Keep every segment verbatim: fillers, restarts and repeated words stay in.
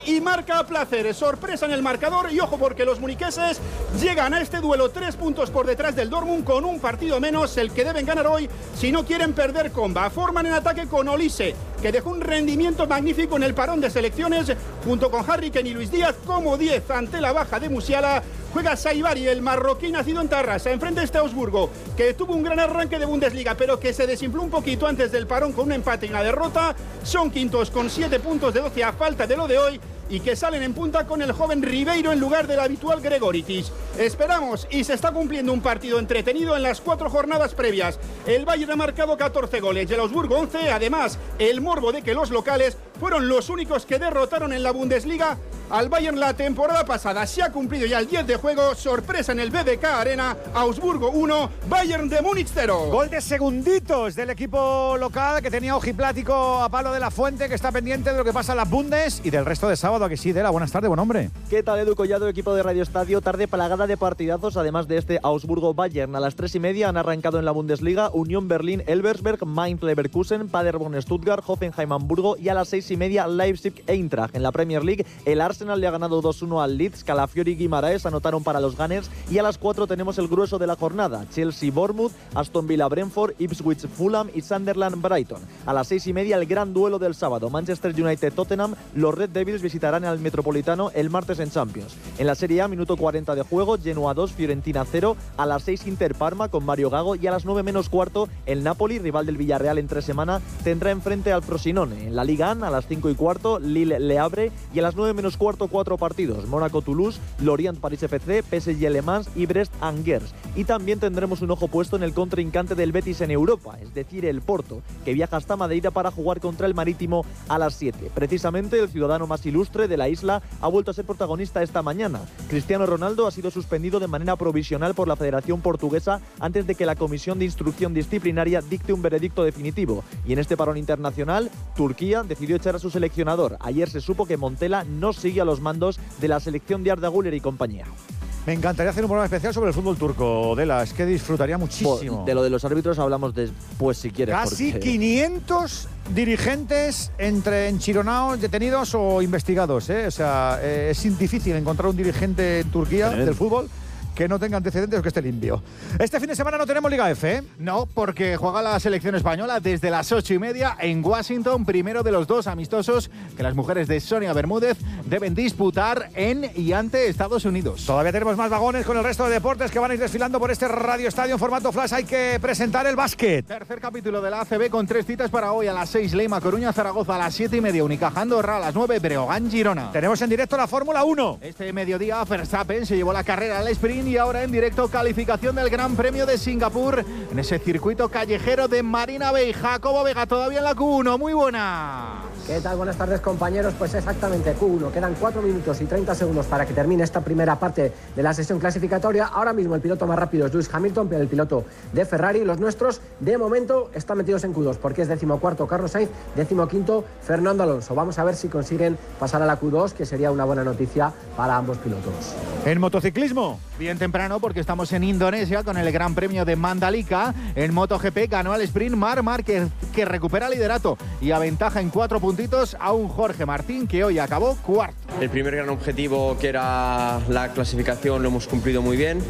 Y marca placer, sorpresa en el marcador y ojo porque los muniqueses llegan a este duelo tres puntos por detrás del Dortmund con un partido menos, el que deben ganar hoy si no quieren perder comba. Forman en ataque con Olise, que dejó un rendimiento magnífico en el parón de selecciones, junto con Harry Kane y Luis Díaz como diez ante la baja de Musiala. Juega Saibari, el marroquí nacido en Tarrasa, enfrente a este Augsburgo, que tuvo un gran arranque de Bundesliga, pero que se desinfló un poquito antes del parón con un empate y una derrota. Son quintos con siete puntos de doce a falta de lo de hoy, y que salen en punta con el joven Ribeiro en lugar del habitual Gregoritis. Esperamos y se está cumpliendo un partido entretenido en las cuatro jornadas previas. El Bayern ha marcado catorce goles y el Augsburgo once. Además, el morbo de que los locales fueron los únicos que derrotaron en la Bundesliga al Bayern la temporada pasada. Se ha cumplido ya el diez de juego. Sorpresa en el B D K Arena. Augsburgo uno, Bayern de Múnich cero. Gol de segunditos del equipo local que tenía ojiplático a palo de la Fuente, que está pendiente de lo que pasa en las Bundes y del resto de sábado. ¿A que sí, Dela? Buenas tardes, buen hombre. ¿Qué tal, Edu Collado, equipo de Radio Estadio? Tarde plagada de partidazos, además de este Augsburgo-Bayern. A las tres y media han arrancado en la Bundesliga Unión Berlín-Elversberg, Mainz-Leverkusen, Paderborn-Stuttgart, Hoffenheim-Hamburgo y a las seis y media Leipzig-Eintracht. En la Premier League, el Arsenal le ha ganado dos uno al Leeds, Calafiori y Guimaraes anotaron para los Gunners y a las cuatro tenemos el grueso de la jornada, Chelsea-Bournemouth, Aston Villa-Brentford, Ipswich-Fulham y Sunderland-Brighton. A las seis y media el gran duelo del sábado, Manchester United-Tottenham, los Red Devils visitarán al Metropolitano el martes en Champions. En la Serie A, minuto cuarenta de juego, Genoa dos, Fiorentina cero, a las seis Inter-Parma con Mario Gago y a las nueve menos cuarto el Napoli, rival del Villarreal entre semana, tendrá enfrente al Frosinone. En la Liga A, a las cinco y cuarto, Lille-Le Havre y a las nueve menos cuarto cuatro partidos, Mónaco-Toulouse, Lorient-Paris F C, P S G Le Mans y Brest-Angers. Y también tendremos un ojo puesto en el contrincante del Betis en Europa, es decir, el Porto, que viaja hasta Madeira para jugar contra el Marítimo a las siete. Precisamente el ciudadano más ilustre de la isla ha vuelto a ser protagonista esta mañana. Cristiano Ronaldo ha sido suspendido de manera provisional por la Federación Portuguesa antes de que la Comisión de Instrucción Disciplinaria dicte un veredicto definitivo. Y en este parón internacional, Turquía decidió echar a su seleccionador. Ayer se supo que Montella no sigue a los mandos de la selección de Arda Güler y compañía. Me encantaría hacer un programa especial sobre el fútbol turco, Dela, es que disfrutaría muchísimo. De lo de los árbitros hablamos después, si quieres. Casi porque... quinientos dirigentes entre enchironados, detenidos o investigados, ¿eh? O sea, eh, es difícil encontrar un dirigente en Turquía Tremendo. del fútbol que no tenga antecedentes o que esté limpio. Este fin de semana no tenemos Liga F, ¿eh? No, porque juega la selección española desde las ocho y media en Washington, primero de los dos amistosos que las mujeres de Sonia Bermúdez deben disputar en y ante Estados Unidos. Todavía tenemos más vagones con el resto de deportes que van a ir desfilando por este Radio Estadio en formato flash. Hay que presentar el básquet. Tercer capítulo de la A C B con tres citas para hoy a las seis, Leima Coruña, Zaragoza a las siete y media, Unicaja Andorra a las nueve, Breogán Girona. Tenemos en directo la Fórmula uno. Este mediodía Verstappen se llevó la carrera al sprint y ahora en directo calificación del Gran Premio de Singapur en ese circuito callejero de Marina Bay. Jacobo Vega todavía en la Q uno, muy buena. ¿Qué tal? Buenas tardes, compañeros. Pues exactamente, Q uno. Quedan cuatro minutos y treinta segundos para que termine esta primera parte de la sesión clasificatoria. Ahora mismo el piloto más rápido es Lewis Hamilton, pero el piloto de Ferrari. Los nuestros, de momento, están metidos en Q dos, porque es decimocuarto Carlos Sainz, decimoquinto Fernando Alonso. Vamos a ver si consiguen pasar a la Q dos, que sería una buena noticia para ambos pilotos. En motociclismo, bien temprano, porque estamos en Indonesia con el Gran Premio de Mandalika. En MotoGP ganó al sprint Marc Márquez, que recupera liderato y aventaja en cuatro puntitos a un Jorge Martín que hoy acabó cuarto. El primer gran objetivo, que era la clasificación, lo hemos cumplido muy bien.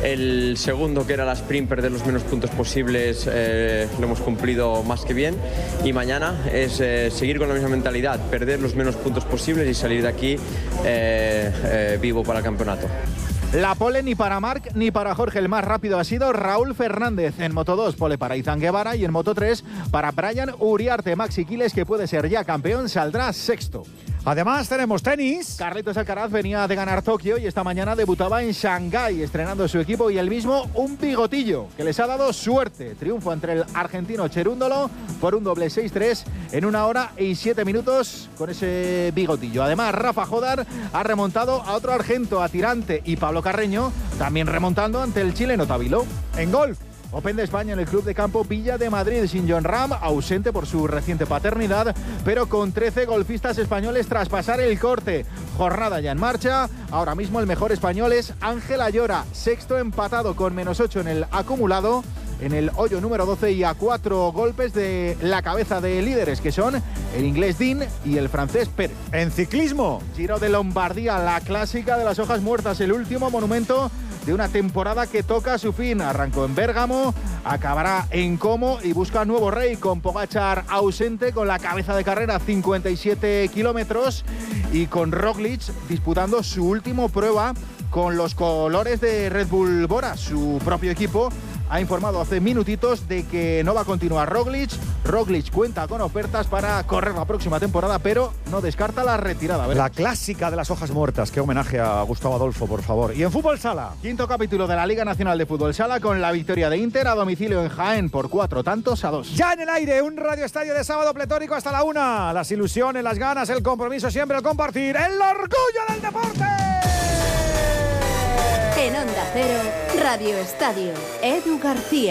El segundo, que era la sprint, perder los menos puntos posibles, eh, lo hemos cumplido más que bien. Y mañana es eh, seguir con la misma mentalidad, perder los menos puntos posibles y salir de aquí eh, eh, vivo para el campeonato. La pole ni para Marc ni para Jorge. El más rápido ha sido Raúl Fernández. En Moto dos, pole para Izan Guevara. Y en Moto tres, para Brian Uriarte. Maxi Quiles, que puede ser ya campeón, saldrá sexto. Además tenemos tenis. Carlitos Alcaraz venía de ganar Tokio y esta mañana debutaba en Shanghái, estrenando su equipo y él mismo un bigotillo que les ha dado suerte. Triunfo entre el argentino Cherúndolo por un doble seis tres en una hora y siete minutos con ese bigotillo. Además, Rafa Jodar ha remontado a otro argento, a Tirante, y Pablo Carreño también remontando ante el chileno Tabilo. En golf, Open de España en el Club de Campo Villa de Madrid, sin Jon Rahm, ausente por su reciente paternidad, pero con trece golfistas españoles tras pasar el corte. Jornada ya en marcha. Ahora mismo el mejor español es Ángel Ayora, sexto empatado con menos ocho en el acumulado. en el hoyo número doce y a cuatro golpes de la cabeza de líderes, que son el inglés Dean y el francés Pérez. En ciclismo, Giro de Lombardía, la clásica de las hojas muertas, el último monumento de una temporada que toca a su fin. Arrancó en Bérgamo, acabará en Como y busca nuevo rey, con Pogačar ausente, con la cabeza de carrera cincuenta y siete kilómetros y con Roglic disputando su última prueba con los colores de Red Bull Bora. Su propio equipo ha informado hace minutitos de que no va a continuar Roglic. Roglic cuenta con ofertas para correr la próxima temporada, pero no descarta la retirada. La clásica de las hojas muertas. Qué homenaje a Gustavo Adolfo, por favor. Y en Fútbol Sala, quinto capítulo de la Liga Nacional de Fútbol Sala, con la victoria de Inter a domicilio en Jaén por cuatro tantos a dos. Ya en el aire, un Radio Estadio de sábado pletórico hasta la una. Las ilusiones, las ganas, el compromiso siempre, el compartir, el orgullo del deporte. En Onda Cero, Radio Estadio, Edu García.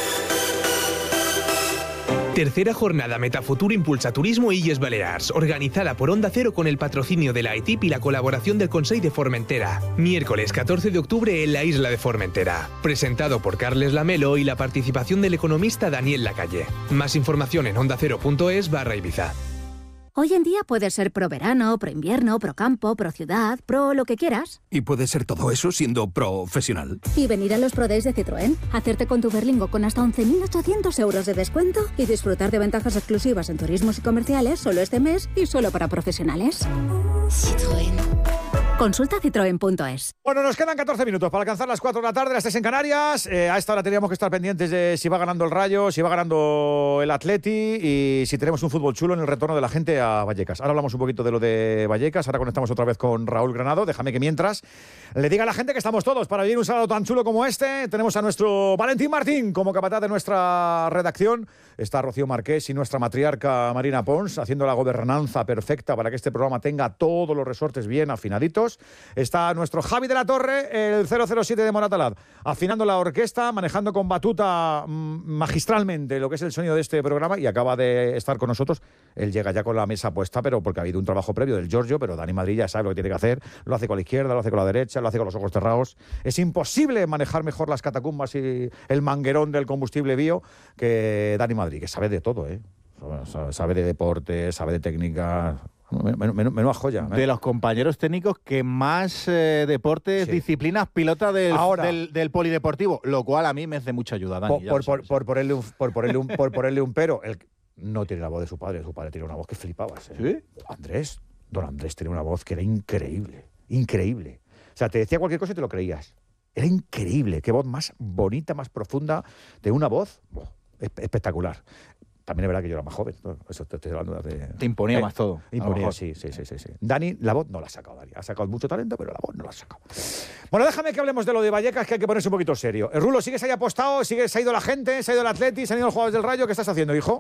Tercera jornada Metafutur Impulsa Turismo Illes Balears, organizada por Onda Cero con el patrocinio de la E T I P y la colaboración del Consell de Formentera. Miércoles catorce de octubre en la isla de Formentera. Presentado por Carles Lamelo y la participación del economista Daniel Lacalle. Más información en ondacero.es barra Ibiza. Hoy en día puedes ser pro verano, pro invierno, pro campo, pro ciudad, pro lo que quieras. ¿Y puedes ser todo eso siendo profesional? Y venir a los Pro Days de Citroën, hacerte con tu Berlingo con hasta once mil ochocientos euros de descuento y disfrutar de ventajas exclusivas en turismos y comerciales solo este mes y solo para profesionales. Citroën. Consulta citroen punto es. Bueno, nos quedan catorce minutos para alcanzar las cuatro de la tarde, las tres en Canarias. Eh, a esta hora teníamos que estar pendientes de si va ganando el Rayo, si va ganando el Atleti y si tenemos un fútbol chulo en el retorno de la gente a Vallecas. Ahora hablamos un poquito de lo de Vallecas, ahora conectamos otra vez con Raúl Granado. Déjame que mientras le diga a la gente que estamos todos para vivir un sábado tan chulo como este. Tenemos a nuestro Valentín Martín como capataz de nuestra redacción. Está Rocío Marqués y nuestra matriarca Marina Pons haciendo la gobernanza perfecta para que este programa tenga todos los resortes bien afinaditos. Está nuestro Javi de la Torre, el cero cero siete de Moratalaz, afinando la orquesta, manejando con batuta mmm, magistralmente lo que es el sonido de este programa y acaba de estar con nosotros. Él llega ya con la mesa puesta, pero porque ha habido un trabajo previo del Giorgio, pero Dani Madrid ya sabe lo que tiene que hacer. Lo hace con la izquierda, lo hace con la derecha, lo hace con los ojos cerrados. Es imposible manejar mejor las catacumbas y el manguerón del combustible bio que Dani Madrid, que sabe de todo, ¿eh? Sabe de deporte, sabe de técnica. Menuda men, men, joya. ¿eh? De los compañeros técnicos que más eh, deportes, sí. disciplinas pilota del, Ahora, del, del polideportivo, lo cual a mí me hace mucha ayuda, Dani. Por, por, por, por, ponerle un, por, ponerle un, por ponerle un pero, el, no tiene la voz de su padre, su padre tiene una voz que flipabas. ¿eh? ¿Sí? Andrés, don Andrés tenía una voz que era increíble, increíble. O sea, te decía cualquier cosa y te lo creías. Era increíble, qué voz más bonita, más profunda, de una voz oh, espectacular. También es verdad que yo era más joven, ¿no? Eso te estoy hablando de... Te imponía eh, más todo. Imponía, sí, sí, sí, sí, sí. Dani, la voz no la ha sacado, Dani. Ha sacado mucho talento, pero la voz no la ha sacado. Bueno, déjame que hablemos de lo de Vallecas, que hay que ponerse un poquito serio. El Rulo, ¿sigues ahí apostado? ¿Sigues, se ha ido la gente? ¿Se ha ido el Atleti? ¿Se han ido los jugadores del Rayo? ¿Qué estás haciendo, hijo?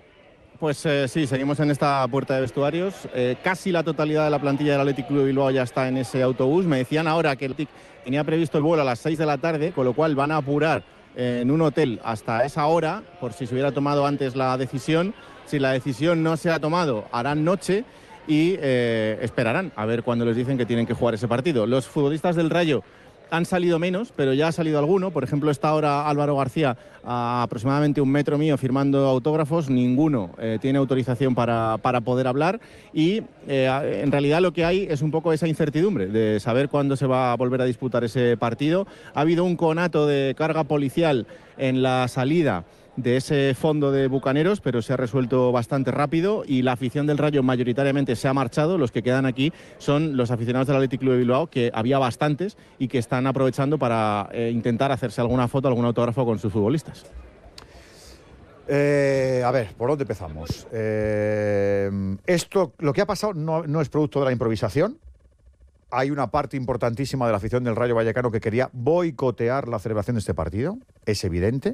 Pues eh, sí, seguimos en esta puerta de vestuarios. Eh, casi la totalidad de la plantilla del Athletic Club de Bilbao ya está en ese autobús. Me decían ahora que el Athletic tenía previsto el vuelo a las seis de la tarde, con lo cual van a apurar en un hotel hasta esa hora, por si se hubiera tomado antes la decisión. Si la decisión no se ha tomado, harán noche y eh, esperarán a ver cuándo les dicen que tienen que jugar ese partido. Los futbolistas del Rayo han salido menos, pero ya ha salido alguno. Por ejemplo, está ahora Álvaro García a aproximadamente un metro mío firmando autógrafos. Ninguno eh, tiene autorización para, para poder hablar y eh, en realidad lo que hay es un poco esa incertidumbre de saber cuándo se va a volver a disputar ese partido. Ha habido un conato de carga policial en la salida de ese fondo de bucaneros, pero se ha resuelto bastante rápido y la afición del Rayo mayoritariamente se ha marchado. Los que quedan aquí son los aficionados del Athletic Club de Bilbao, que había bastantes y que están aprovechando para eh, intentar hacerse alguna foto, algún autógrafo con sus futbolistas. Eh, a ver, ¿por dónde empezamos? Eh, esto, lo que ha pasado no, no es producto de la improvisación. Hay una parte importantísima de la afición del Rayo Vallecano que quería boicotear la celebración de este partido. Es evidente.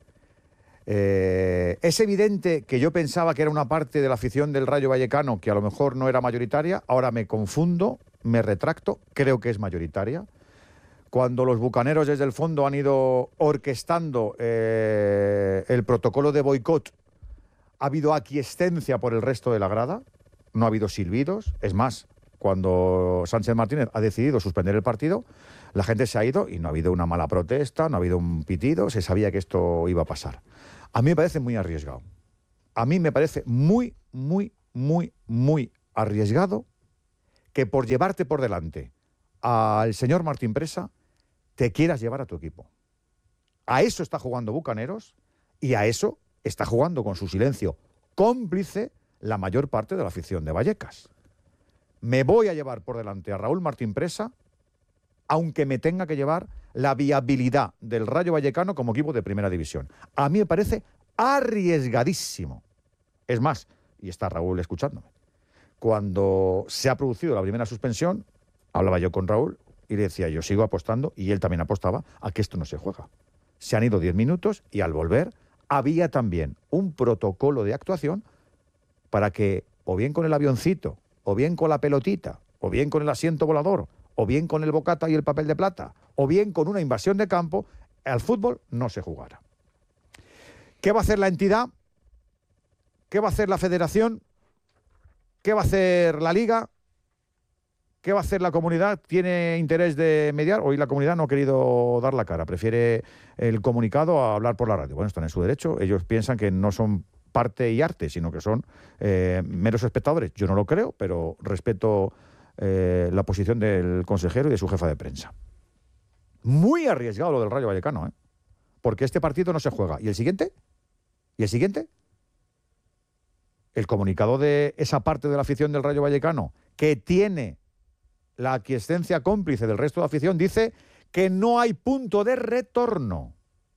Eh, es evidente que yo pensaba que era una parte de la afición del Rayo Vallecano que a lo mejor no era mayoritaria. Ahora me confundo, me retracto, creo que es mayoritaria. Cuando los bucaneros desde el fondo han ido orquestando eh, el protocolo de boicot, ha habido aquiescencia por el resto de la grada, no ha habido silbidos. Es más, cuando Sánchez Martínez ha decidido suspender el partido, la gente se ha ido y no ha habido una mala protesta, no ha habido un pitido, se sabía que esto iba a pasar. A mí me parece muy arriesgado. A mí me parece muy, muy, muy, muy arriesgado que por llevarte por delante al señor Martín Presa te quieras llevar a tu equipo. A eso está jugando Bucaneros y a eso está jugando con su silencio cómplice la mayor parte de la afición de Vallecas. Me voy a llevar por delante a Raúl Martín Presa, aunque me tenga que llevar la viabilidad del Rayo Vallecano como equipo de primera división. A mí me parece arriesgadísimo. Es más, y está Raúl escuchándome, cuando se ha producido la primera suspensión, hablaba yo con Raúl y le decía, yo sigo apostando, y él también apostaba, a que esto no se juega. Se han ido diez minutos y al volver había también un protocolo de actuación para que, o bien con el avioncito, o bien con la pelotita, o bien con el asiento volador, o bien con el bocata y el papel de plata, o bien con una invasión de campo, al fútbol no se jugara. ¿Qué va a hacer la entidad? ¿Qué va a hacer la federación? ¿Qué va a hacer la liga? ¿Qué va a hacer la comunidad? ¿Tiene interés de mediar? Hoy la comunidad no ha querido dar la cara, prefiere el comunicado a hablar por la radio. Bueno, están en su derecho, ellos piensan que no son parte y arte, sino que son eh, meros espectadores. Yo no lo creo, pero respeto eh, la posición del consejero y de su jefa de prensa. Muy arriesgado lo del Rayo Vallecano, ¿eh? Porque este partido no se juega. ¿Y el siguiente? ¿Y el siguiente? El comunicado de esa parte de la afición del Rayo Vallecano que tiene la aquiescencia cómplice del resto de la afición dice que no hay punto de retorno.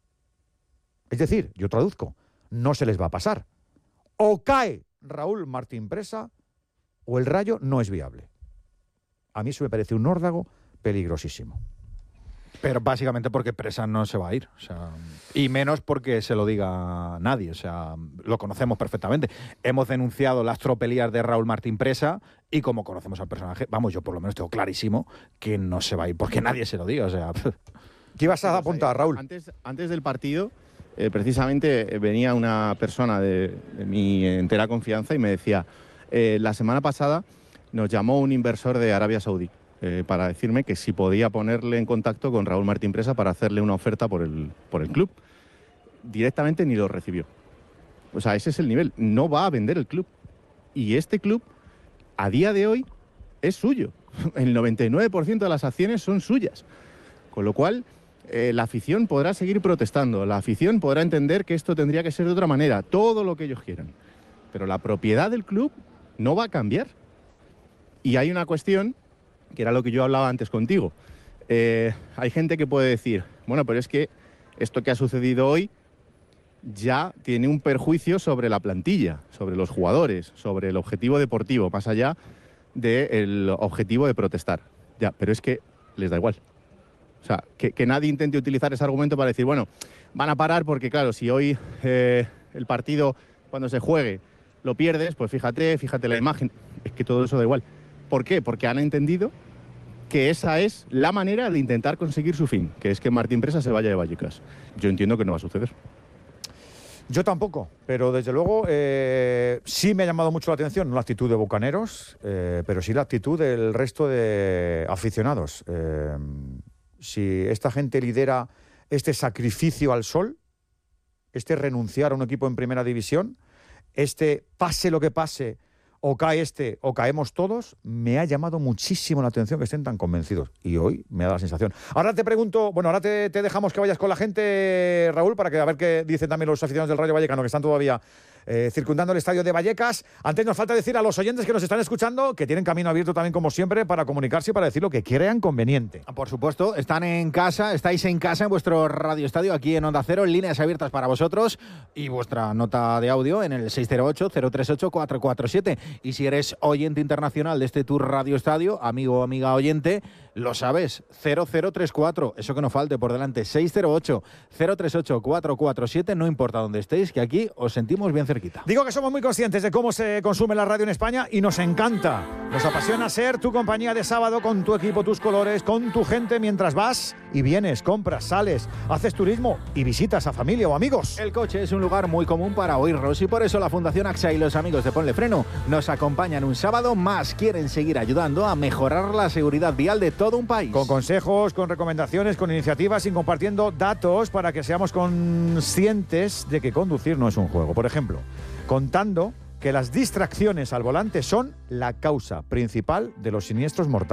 Es decir, yo traduzco, no se les va a pasar. O cae Raúl Martín Presa o el Rayo no es viable. A mí eso me parece un órdago peligrosísimo. Pero básicamente porque Presa no se va a ir. O sea, y menos porque se lo diga nadie. O sea, lo conocemos perfectamente. Hemos denunciado las tropelías de Raúl Martín Presa y como conocemos al personaje, vamos, yo por lo menos tengo clarísimo que no se va a ir porque nadie se lo diga. O sea, ¿qué ibas a apuntar, Raúl? Antes, antes del partido, eh, precisamente venía una persona de, de mi entera confianza y me decía, eh, la semana pasada nos llamó un inversor de Arabia Saudí. Eh, para decirme que si podía ponerle en contacto con Raúl Martín Presa para hacerle una oferta por el, por el club. Directamente ni lo recibió. O sea, ese es el nivel. No va a vender el club. Y este club, a día de hoy, es suyo. El noventa y nueve por ciento de las acciones son suyas. Con lo cual, eh, la afición podrá seguir protestando. La afición podrá entender que esto tendría que ser de otra manera. Todo lo que ellos quieran. Pero la propiedad del club no va a cambiar. Y hay una cuestión que era lo que yo hablaba antes contigo. Eh, hay gente que puede decir, bueno, pero es que esto que ha sucedido hoy ya tiene un perjuicio sobre la plantilla, sobre los jugadores, sobre el objetivo deportivo, más allá del objetivo de protestar. Ya, pero es que les da igual. O sea, que, que nadie intente utilizar ese argumento para decir, bueno, van a parar porque, claro, si hoy eh, el partido, cuando se juegue, lo pierdes, pues fíjate, fíjate la imagen. Es que todo eso da igual. ¿Por qué? Porque han entendido que esa es la manera de intentar conseguir su fin, que es que Martín Presa se vaya de Vallecas. Yo entiendo que no va a suceder. Yo tampoco, pero desde luego eh, sí me ha llamado mucho la atención, no la actitud de Bucaneros, eh, pero sí la actitud del resto de aficionados. Eh, si esta gente lidera este sacrificio al sol, este renunciar a un equipo en primera división, este pase lo que pase, o cae este o caemos todos, me ha llamado muchísimo la atención que estén tan convencidos. Y hoy me da la sensación. Ahora te pregunto, bueno, ahora te, te dejamos que vayas con la gente, Raúl, para que a ver qué dicen también los aficionados del Rayo Vallecano que están todavía eh, circundando el estadio de Vallecas. Antes nos falta decir a los oyentes que nos están escuchando que tienen camino abierto también, como siempre, para comunicarse y para decir lo que crean conveniente. Por supuesto, están en casa, estáis en casa en vuestro Radio Estadio, aquí en Onda Cero, en líneas abiertas para vosotros y vuestra nota de audio en el seis cero ocho, cero tres ocho, cuatro cuatro siete. Y si eres oyente internacional de este Tour Radio Estadio, amigo o amiga oyente, lo sabes, cero cero tres cuatro, eso que no falte por delante, seis cero ocho, cero tres ocho, cuatro cuatro siete, no importa dónde estéis, que aquí os sentimos bien cerca. cerquita. Digo que somos muy conscientes de cómo se consume la radio en España y nos encanta. Nos apasiona ser tu compañía de sábado con tu equipo, tus colores, con tu gente mientras vas y vienes, compras, sales, haces turismo y visitas a familia o amigos. El coche es un lugar muy común para oírnos y por eso la Fundación A X A y los amigos de Ponle Freno nos acompañan un sábado más. Quieren seguir ayudando a mejorar la seguridad vial de todo un país. Con consejos, con recomendaciones, con iniciativas y compartiendo datos para que seamos conscientes de que conducir no es un juego. Por ejemplo, contando que las distracciones al volante son la causa principal de los siniestros mortales.